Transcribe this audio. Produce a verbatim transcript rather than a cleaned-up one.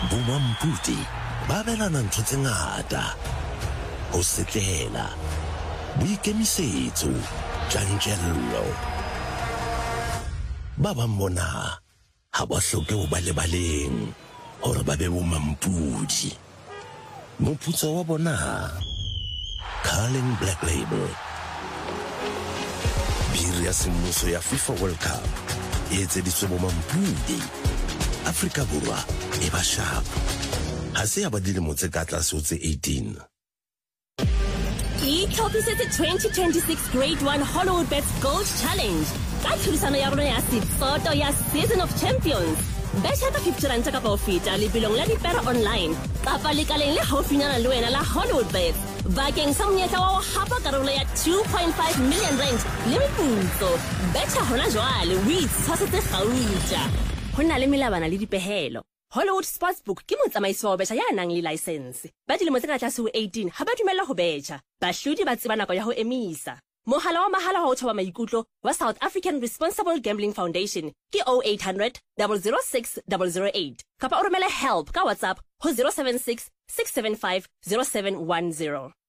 Bomampudi ba belana ntho tse ngata, ho setlela, boikemisetso, tjantjello. Ba bang bona ha ba hloke ho ba lebaleng hore ba be bomampudi. Moputso wa bona, Carling Black Label. Biri ya semmuso ya FIFA World Cup e etseditswe bomampudi. Afrika Borwa e ba sharp. Ha se ya ba dilemo tse ka tlase ho tse eighteen. Itlhopisetse twenty twenty-six Grade one Hollywood Bets Gold Challenge. Ka thulisano ya rona ya Siphoto ya Season of Champions. Betjha ka fifty rand ka ho feta lebilong la dipera online. Kapa lekaleng le haufinyana le wena la Hollywood Bets. Bakeng sa monyetla wa ho hapa karolo ya two point five million rand le meputso. Betjha hona jwale o itshwasetse gauta. Hona le melabana le dipehelo. Hollywood Sportsbook ke motsamaisi wa betjha ya nang le license. Ba dilemo tse ka tlase ho eighteen ha ba dumella ho betjha. Bahlodi ba tseba nako ya ho emisa. Mohala wa mahala wa ho thoba maikutlo wa South African Responsible Gambling Foundation ke oh eight hundred, zero zero six, zero zero eight. Kapa o romele help ka WhatsApp ho zero seven six, six seven five, zero seven one zero.